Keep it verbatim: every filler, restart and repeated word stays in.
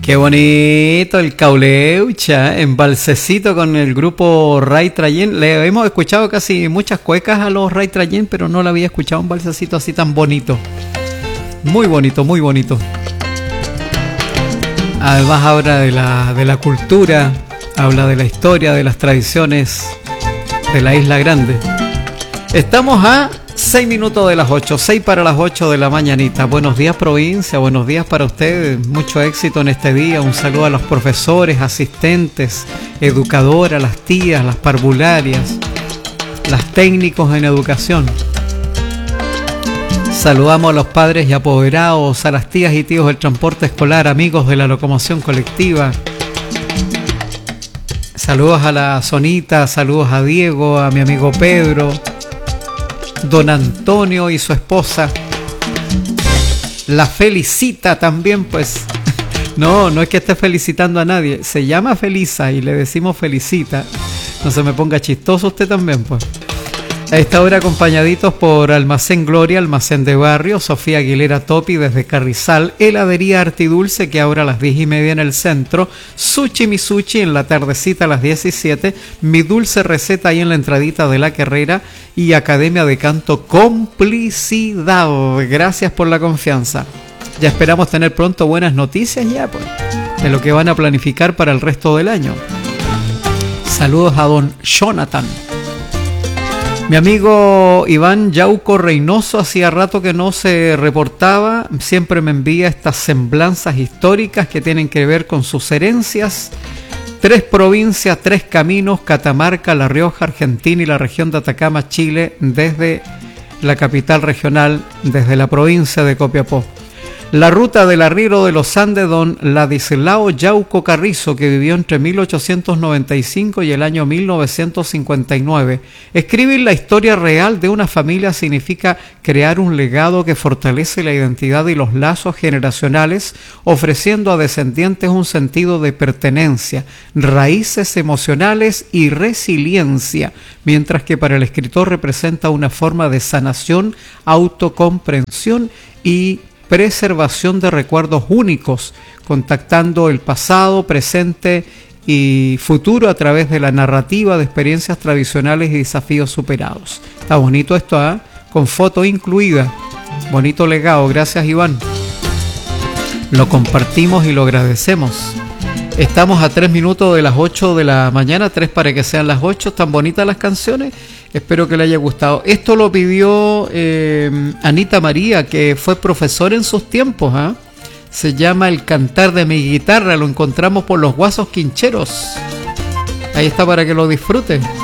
Qué bonito el Cauleucha, en Balsecito con el grupo Ray Trayen. Le hemos escuchado casi muchas cuecas a los Ray Trayen, pero no la había escuchado un Balsecito así tan bonito. Muy bonito, muy bonito. Además habla de la, de la cultura, habla de la historia, de las tradiciones de la Isla Grande. Estamos a seis minutos de las ocho, seis para las ocho de la mañanita. Buenos días, provincia, buenos días para ustedes. Mucho éxito en este día. Un saludo a los profesores, asistentes, educadoras, las tías, las parvularias, las técnicos en educación. Saludamos a los padres y apoderados, a las tías y tíos del transporte escolar, amigos de la locomoción colectiva. Saludos a la Sonita, saludos a Diego, a mi amigo Pedro, don Antonio y su esposa. La felicita también, pues. No, no es que esté felicitando a nadie. Se llama Felisa y le decimos felicita. No se me ponga chistoso usted también, pues. A esta hora acompañaditos por Almacén Gloria, Almacén de Barrio, Sofía Aguilera Topi desde Carrizal, Heladería Artidulce que ahora a las diez y media en el centro, Sushi Misuchi en la tardecita a las diecisiete, Mi Dulce Receta ahí en la entradita de La Carrera y Academia de Canto Complicidad. Gracias por la confianza. Ya esperamos tener pronto buenas noticias ya, pues, de lo que van a planificar para el resto del año. Saludos a don Jonathan. Mi amigo Iván Yauco Reynoso, hacía rato que no se reportaba, siempre me envía estas semblanzas históricas que tienen que ver con sus herencias. Tres provincias, tres caminos, Catamarca, La Rioja, Argentina y la región de Atacama, Chile, desde la capital regional, desde la provincia de Copiapó. La ruta del arriero de los Andes, don Ladislao Yauco Carrizo, que vivió entre mil ochocientos noventa y cinco y el año mil novecientos cincuenta y nueve. Escribir la historia real de una familia significa crear un legado que fortalece la identidad y los lazos generacionales, ofreciendo a descendientes un sentido de pertenencia, raíces emocionales y resiliencia, mientras que para el escritor representa una forma de sanación, autocomprensión y preservación de recuerdos únicos, contactando el pasado, presente y futuro a través de la narrativa de experiencias tradicionales y desafíos superados. Está bonito esto, ¿eh? Con foto incluida. Bonito legado, gracias Iván. Lo compartimos y lo agradecemos. Estamos a tres minutos de las ocho de la mañana, tres para que sean las ocho. Están bonitas las canciones. Espero que le haya gustado. Esto lo pidió eh, Anita María, que fue profesora en sus tiempos. ¿eh? Se llama El Cantar de mi Guitarra. Lo encontramos por los Guasos Quincheros. Ahí está para que lo disfruten.